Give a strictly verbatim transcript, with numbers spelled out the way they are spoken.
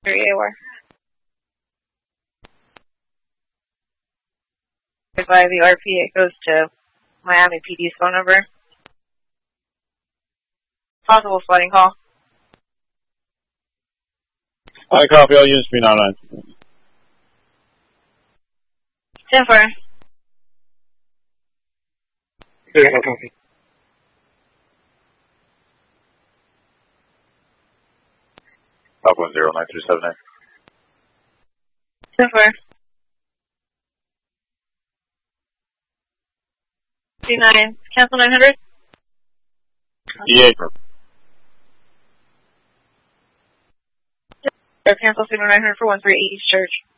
three A where? By the R P, it goes to Miami P D's phone number. Possible flooding call. I copy all units, B ninety-nine. ten four. Yeah, I copy. Top one zero nine three seven nine. ten four. two nine. Cancel nine hundred. E A. Or cancel signal nine hundred for one three eight East Church.